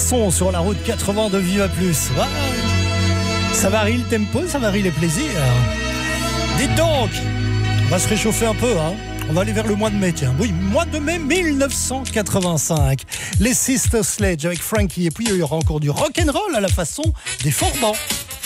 son sur la route 80 de Viva Plus. Ah, ça varie le tempo, ça varie les plaisirs. Dites donc, on va se réchauffer un peu, hein. On va aller vers le mois de mai, tiens. Oui, mois de mai 1985. Les Sister Sledge avec Frankie. Et puis, il y aura encore du rock'n'roll à la façon des Forbans.